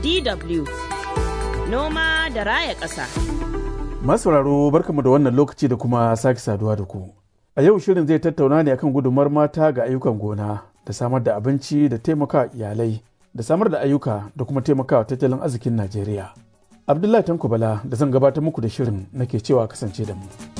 DW Noma da raya ƙasa. Masauraro barkamu da wannan lokaci da kuma sake saduwa da ku. A yau shirin zai tattauna ne akan gudunmawar mata ga ayyukan gona da samar da abinci da taimakawa iyalai da samar da ayyuka da kuma taimakawa tattalin arzikin Najeriya. Abdullahi Tanko Bala da zan gabatar muku da shirin nake cewa kasance da mu.